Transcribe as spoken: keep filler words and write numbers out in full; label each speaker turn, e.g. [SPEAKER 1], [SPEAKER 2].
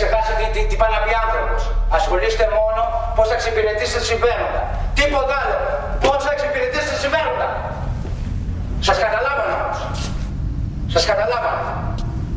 [SPEAKER 1] ξεχάσει τι, τι, τι πάει να πει άνθρωπος. Ασχολείστε μόνο πώς θα εξυπηρετήσετε συμφέροντα. Τίποτα άλλο. Πώς θα εξυπηρετήσετε συμφέροντα. Σας καταλάβανα όμως. Σας καταλάβανα.